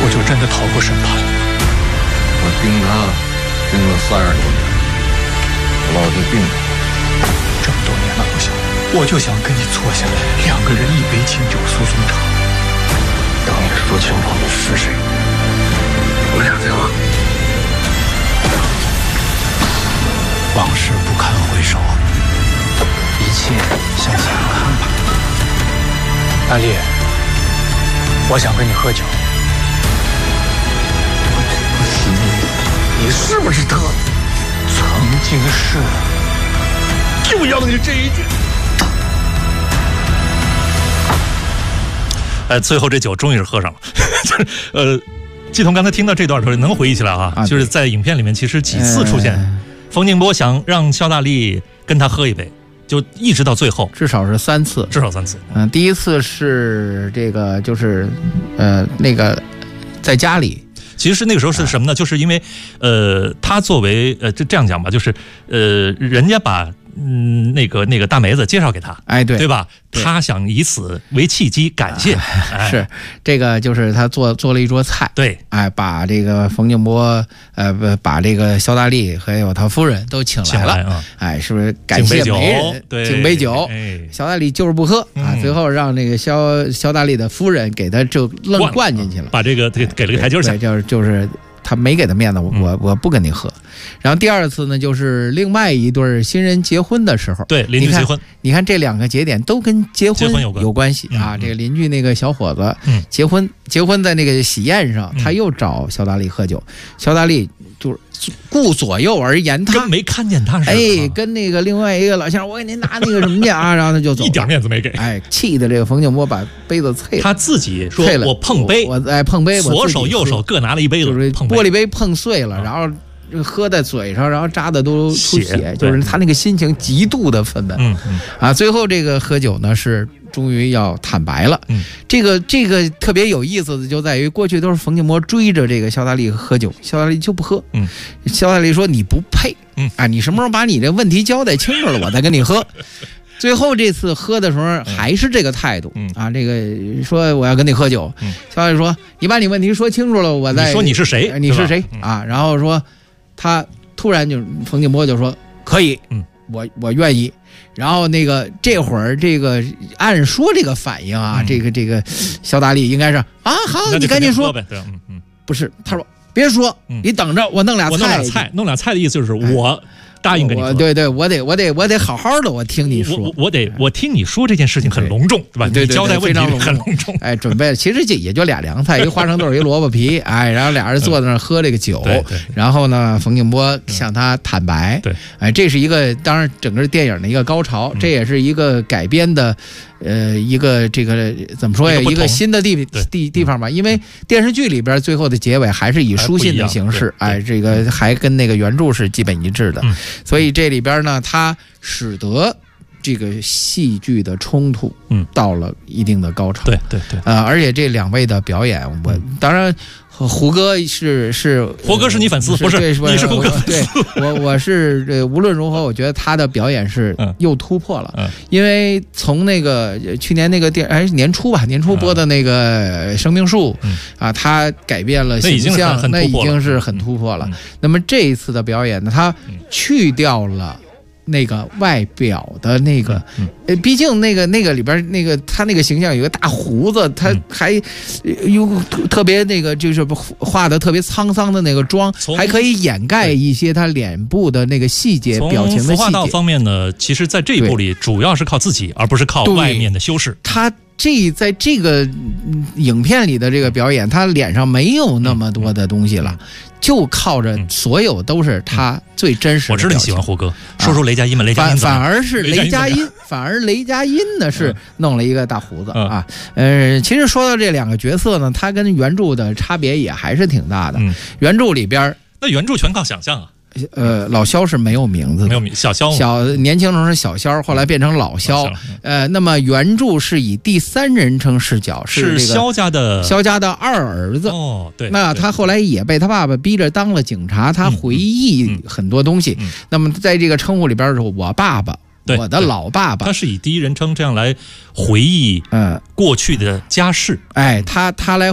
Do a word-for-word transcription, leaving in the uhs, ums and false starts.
我就真的逃过审判。 我盯他盯了三十多年，我老就盯他。 这么多年了，不想，我就想跟你坐下来，两个人一杯清酒诉衷肠。 等你说清楚你是谁，我俩再话。 往事不堪回首，一切向前看吧。大力，我想跟你喝酒。 对不起你，你是不是他？ 曾经是，就要你这一句。 哎，最后这酒终于是喝上了，就是呃，季彤刚才听到这段的时候，能回忆起来啊，啊就是在影片里面其实几次出现。呃冯静波想让肖大力跟他喝一杯，就一直到最后， 至少是三次， 至少三次。 嗯，第一次是这个，就是呃，那个在家里。 其实是那个时候是什么呢？就是因为，呃，他作为呃，就这样讲吧，就是呃，人家把嗯那个那个大梅子介绍给他， 哎，对， 对吧？他想以此为契机感谢， 哎、是这个，就是他做做了一桌菜， 对， 哎，把这个冯静波呃不把这个肖大力还有他夫人都请来了， 来啊、 哎，是不是感谢媒人敬杯酒？ 哎、 肖大力就是不喝、嗯、啊，最后让那个肖肖大力的夫人给他就愣灌进去了， 把这个给给了个台阶下， 就是就是。他没给他面子，我、嗯、我我不跟你喝。然后第二次呢，就是另外一对新人结婚的时候， 对，邻居结婚。 你看这两个节点都跟结婚有关有关系啊。 嗯、 这个邻居那个小伙子、 嗯、 结婚，结婚在那个喜宴上， 嗯、 他又找肖大力喝酒，肖大力就是顾左右而言他， 跟没看见他似的。 哎，跟那个另外一个老先生，我给您拿那个什么去啊，然后他就走， 一点面子没给。 哎，气的这个冯静波把杯子啐了。 他自己说：“我碰杯， 我哎碰杯， 左手右手各拿了一杯子， 就是玻璃杯碰碎了，然后。”喝在嘴上，然后扎的都出血，就是他那个心情极度的愤懑。 嗯嗯啊，最后这个喝酒呢是终于要坦白了。 嗯， 这个这个特别有意思的就在于，过去都是冯静波追着这个肖大力喝酒，肖大力就不喝。 嗯， 肖大力说你不配。 嗯， 啊，你什么时候把你这问题交代清楚了，我再跟你喝。最后这次喝的时候还是这个态度、 嗯、 啊，这个说我要跟你喝酒。 嗯， 肖大力说你把你问题说清楚了，我再你说你是谁， 你是谁、嗯、啊？然后说他。突然就冯静波就说可以， 嗯， 我我愿意。然后那个这会儿这个按说这个反应啊， 嗯、 这个这个肖大力应该是啊好，你赶紧说呗，对，嗯嗯， 不是，他说别说， 嗯、 你等着，我弄俩菜， 我弄俩菜，弄俩菜的意思就是我。答应跟你喝， 对对，我得我得我得好好的，我听你说， 我我得我听你说这件事情很隆重，对吧？ 对对， 你交代问题很隆重。 哎，准备其实这也就俩凉菜，一个花生豆，一个萝卜皮，哎，然后俩人坐在那儿喝这个酒， 对对。 然后呢，冯静波向他坦白， 对， 哎，这是一个当然整个电影的一个高潮，这也是一个改编的，呃，一个这个怎么说呀？一个新的地地地方吧，因为电视剧里边最后的结尾还是以书信的形式，哎，这个还跟那个原著是基本一致的，所以这里边。呢，它使得这个戏剧的冲突， 嗯， 到了一定的高潮。 对对对， 呃，而且这两位的表演，我当然胡歌是是胡歌是你粉丝，不是你是胡歌粉丝。 对，我我是这无论如何，我觉得他的表演是又突破了， 嗯， 因为从那个去年那个电哎年初吧，年初播的那个《生命树》啊，他改变了形象，那已经是很突破了。那么这一次的表演呢，他去掉了。那个外表的那个，呃，毕竟那个那个里边那个他那个形象有个大胡子，他还有特别那个就是画的特别沧桑的那个妆，还可以掩盖一些他脸部的那个细节、表情的细节。 从服化道方面呢，其实在这一部里主要是靠自己，而不是靠外面的修饰。 他这在这个影片里的这个表演，他脸上没有那么多的东西了。就靠着所有都是他最真实的。 我知道你喜欢胡歌，说说雷佳音吧。雷佳音反而是雷佳音，反而雷佳音呢是弄了一个大胡子、 嗯、 啊。呃，其实说到这两个角色呢，他跟原著的差别也还是挺大的。 嗯、 原著里边， 那原著全靠想象啊。 呃，老萧是没有名字的， 没有名小萧， 小年轻时候是小萧，后来变成老萧。呃，那么原著是以第三人称视角， 是萧家的萧家的二儿子。 哦，对。 那他后来也被他爸爸逼着当了警察，他回忆很多东西。 嗯嗯嗯、 那么在这个称呼里边的时候，我爸爸。我的老爸爸， 他是以第一人称这样来回忆，嗯，过去的家事。 哎，他他来